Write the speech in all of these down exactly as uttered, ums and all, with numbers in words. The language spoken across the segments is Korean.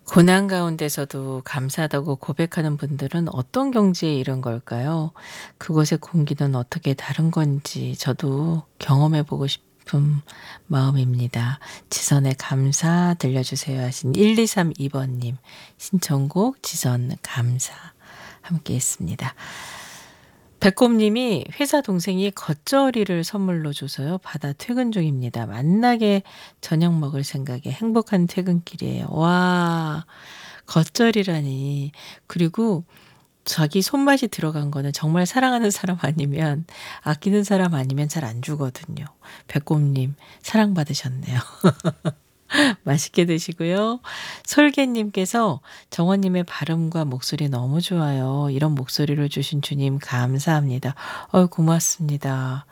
고난 가운데서도 감사하다고 고백하는 분들은 어떤 경지에 이른 걸까요? 그곳의 공기는 어떻게 다른 건지 저도 경험해 보고 싶은 마음입니다. 지선의 감사 들려주세요 하신 일이삼이 번님 신청곡 지선 감사 함께 했습니다. 백곰님이 회사 동생이 겉절이를 선물로 줘서요. 받아 퇴근 중입니다. 만나게 저녁 먹을 생각에 행복한 퇴근길이에요. 와, 겉절이라니. 그리고 자기 손맛이 들어간 거는 정말 사랑하는 사람 아니면, 아끼는 사람 아니면 잘 안 주거든요. 백곰님, 사랑받으셨네요. 맛있게 드시고요. 솔개님께서 정원님의 발음과 목소리 너무 좋아요. 이런 목소리를 주신 주님 감사합니다. 어유 고맙습니다.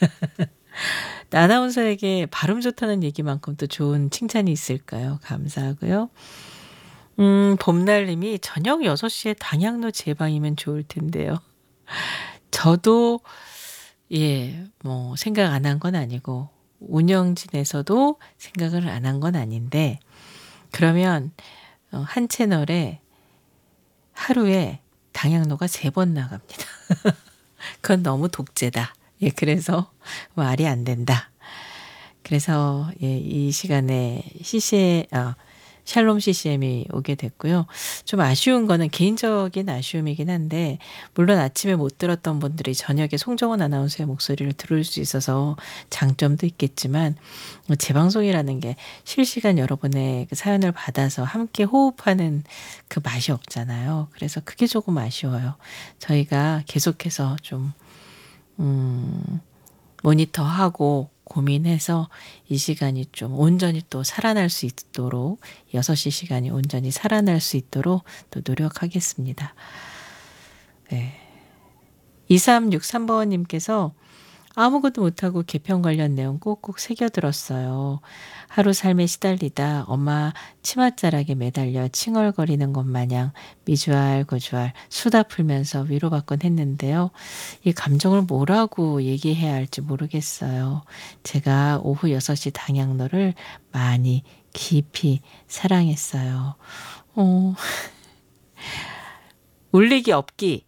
아나운서에게 발음 좋다는 얘기만큼 또 좋은 칭찬이 있을까요? 감사하고요. 음, 봄날님이 저녁 여섯 시에 당양로 제 방이면 좋을 텐데요. 저도 예, 뭐 생각 안 한 건 아니고 운영진에서도 생각을 안 한 건 아닌데 그러면 어, 한 채널에 하루에 당양로가 세 번 나갑니다. 그건 너무 독재다. 예, 그래서 말이 안 된다. 그래서 예, 이 시간에 씨씨 아, 샬롬 씨씨엠이 오게 됐고요. 좀 아쉬운 거는 개인적인 아쉬움이긴 한데 물론 아침에 못 들었던 분들이 저녁에 송정원 아나운서의 목소리를 들을 수 있어서 장점도 있겠지만 재방송이라는 게 실시간 여러분의 그 사연을 받아서 함께 호흡하는 그 맛이 없잖아요. 그래서 그게 조금 아쉬워요. 저희가 계속해서 좀 음, 모니터하고 고민해서 이 시간이 좀 온전히 또 살아날 수 있도록 여섯 시 시간이 온전히 살아날 수 있도록 또 노력하겠습니다. 네. 이삼육삼 번님께서 아무것도 못하고 개편 관련 내용 꼭꼭 새겨들었어요. 하루 삶에 시달리다 엄마 치맛자락에 매달려 칭얼거리는 것 마냥 미주알고주알 수다 풀면서 위로받곤 했는데요. 이 감정을 뭐라고 얘기해야 할지 모르겠어요. 제가 오후 여섯 시 당양로를 많이 깊이 사랑했어요. 어, 울리기 없기.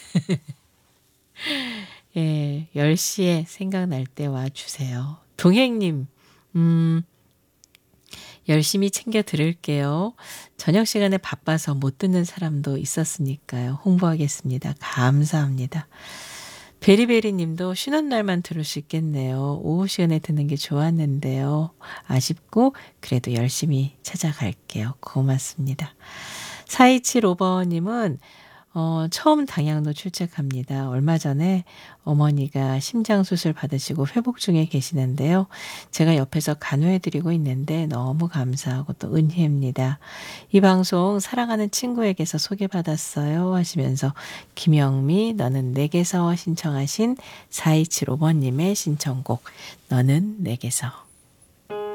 예, 열 시에 생각날 때 와주세요. 동행님, 음, 열심히 챙겨 들을게요. 저녁 시간에 바빠서 못 듣는 사람도 있었으니까요. 홍보하겠습니다. 감사합니다. 베리베리 님도 쉬는 날만 들을 수 있겠네요. 오후 시간에 듣는 게 좋았는데요. 아쉽고 그래도 열심히 찾아갈게요. 고맙습니다. 사이칠오 번님은 어, 처음 당양로 출첵합니다. 얼마 전에 어머니가 심장수술 받으시고 회복 중에 계시는데요. 제가 옆에서 간호해드리고 있는데 너무 감사하고 또 은혜입니다. 이 방송 사랑하는 친구에게서 소개받았어요 하시면서 김영미 너는 내게서 신청하신 사이칠오 번님의 신청곡 너는 내게서